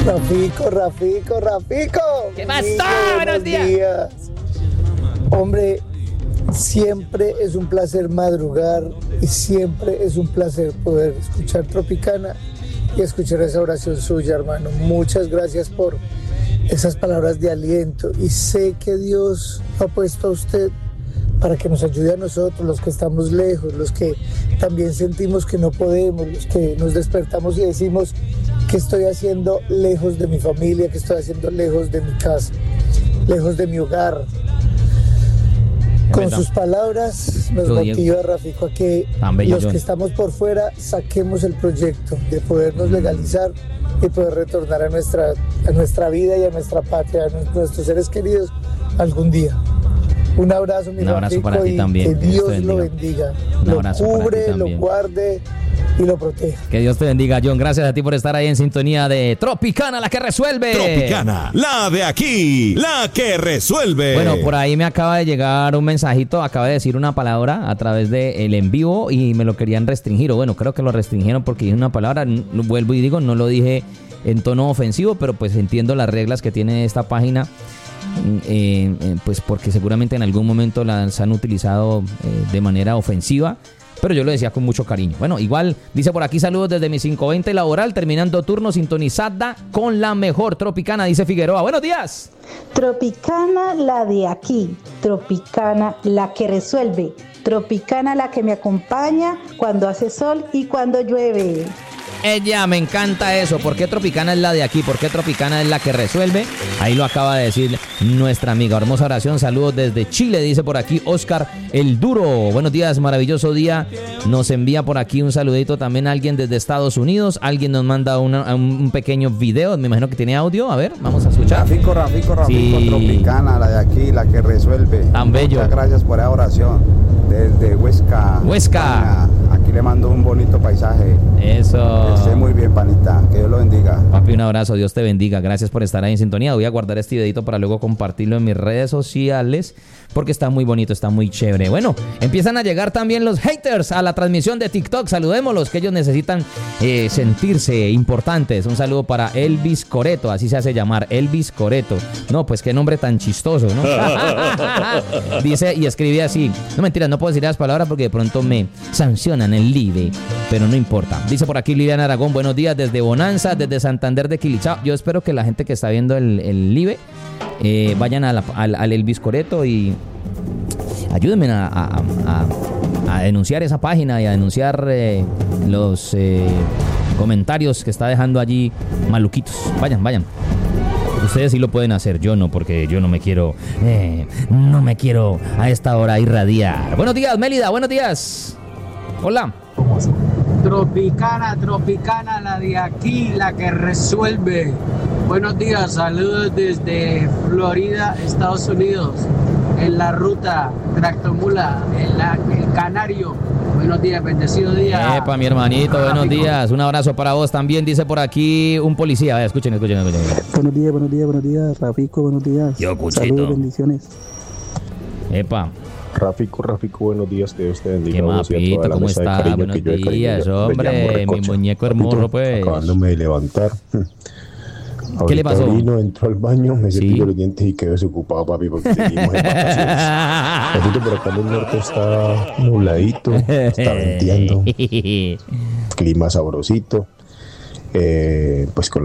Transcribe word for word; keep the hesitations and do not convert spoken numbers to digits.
Rafico, Rafico, Rafico. ¿Qué pasó? Buenos días. días. Hombre, siempre es un placer madrugar y siempre es un placer poder escuchar Tropicana y escuchar esa oración suya, hermano. Muchas gracias por esas palabras de aliento y sé que Dios lo ha puesto a usted para que nos ayude a nosotros, los que estamos lejos, los que también sentimos que no podemos, los que nos despertamos y decimos que estoy haciendo lejos de mi familia, que estoy haciendo lejos de mi casa, lejos de mi hogar. Con sus palabras nos motiva Rafico a que los que estamos por fuera saquemos el proyecto de podernos legalizar y poder retornar a nuestra, a nuestra vida y a nuestra patria, a nuestros seres queridos algún día. Un abrazo, mi Un abrazo Rafico, para ti y también. que Dios lo bendiga, lo cubre, lo guarde y lo proteja. Que Dios te bendiga, John. Gracias a ti por estar ahí en sintonía de Tropicana, la que resuelve. Tropicana, la de aquí, la que resuelve. Bueno, por ahí me acaba de llegar un mensajito, acaba de decir una palabra a través del en vivo y me lo querían restringir. O bueno, creo que lo restringieron porque dije una palabra. Vuelvo y digo, no lo dije en tono ofensivo, pero pues entiendo las reglas que tiene esta página. Eh, eh, pues porque seguramente en algún momento las han utilizado eh, de manera ofensiva, pero yo lo decía con mucho cariño. Bueno, igual dice por aquí: saludos desde mi cinco veinte laboral, terminando turno, sintonizada con la mejor Tropicana, dice Figueroa. Buenos días. Tropicana, la de aquí. Tropicana, la que resuelve. Tropicana, la que me acompaña cuando hace sol y cuando llueve. Ella, me encanta eso. ¿Por qué Tropicana es la de aquí? ¿Por qué Tropicana es la que resuelve? Ahí lo acaba de decir nuestra amiga. Hermosa oración. Saludos desde Chile, dice por aquí Oscar el Duro. Buenos días, maravilloso día. Nos envía por aquí un saludito también alguien desde Estados Unidos. Alguien nos manda una, un pequeño video. Me imagino que tiene audio. A ver, vamos a escuchar. Rafico, Rafico, Rafico, sí. Tropicana, la de aquí, la que resuelve. Tan bello. Muchas gracias por esa oración. Desde Huesca. Huesca. España. Aquí le mando un bonito paisaje. Eso. Que esté muy bien, panita. Que Dios lo bendiga. Papi, un abrazo. Dios te bendiga. Gracias por estar ahí en sintonía. Voy a guardar este videito para luego compartirlo en mis redes sociales porque está muy bonito, está muy chévere. Bueno, empiezan a llegar también los haters a la transmisión de TikTok. Saludémoslos, que ellos necesitan eh, sentirse importantes. Un saludo para Elvis Coreto, así se hace llamar, Elvis Coreto. No, pues qué nombre tan chistoso, ¿no? Dice y escribe así. No, mentiras, no puedo decir las palabras porque de pronto me sancionan el live, pero no importa. Dice por aquí Liliana Aragón: buenos días desde Bonanza, desde Santander de Quilichao. Yo espero que la gente que está viendo el, el live eh, vayan a la, al, al Elvis Coreto y ayúdenme a, a, a, a denunciar esa página y a denunciar eh, los eh, comentarios que está dejando allí maluquitos. Vayan, vayan. Ustedes sí lo pueden hacer, yo no, porque yo no me quiero, eh, no me quiero a esta hora irradiar. Buenos días, Mélida, buenos días. Hola. Tropicana, Tropicana, la de aquí, la que resuelve. Buenos días, saludos desde Florida, Estados Unidos, en la ruta Tractomula, en la, el Canario. Buenos días, bendecido día. Epa, mi hermanito, buenos días. Un abrazo para vos también, dice por aquí un policía. A ver, escuchen, escuchen, escuchen. Buenos días, buenos días, buenos días, Rafico, buenos días. Yo, Cuchito. Saludos, bendiciones. Epa. Rafico, Rafico, buenos días, Dios te bendiga. Qué mapito, ¿cómo está? Buenos días, hombre, mi muñeco hermoso, pues. Acabándome de levantar. ¿Qué le pasó? Vino, entró al baño, me cepilló ¿Sí? los dientes y quedó desocupado, papi, porque seguimos en vacaciones. Repito, por acá en el norte está nubladito, está venteando, clima sabrosito, eh, pues con